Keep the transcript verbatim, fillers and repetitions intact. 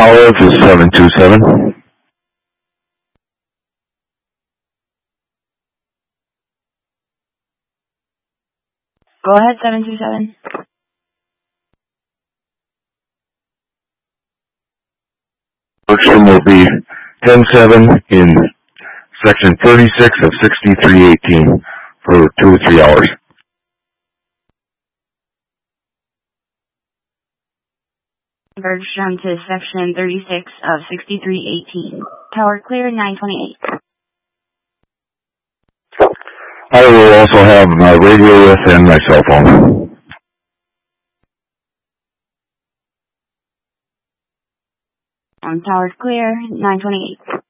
tower is seven two seven. Go ahead, seven two seven. Bergstrom will be ten seven in section thirty-six of sixty-three eighteen for two or three hours. Bergstrom to section thirty-six of sixty-three eighteen. Tower clear, nine twenty-eight. I will also have my radio with and my cell phone. On tower clear, nine twenty-eight.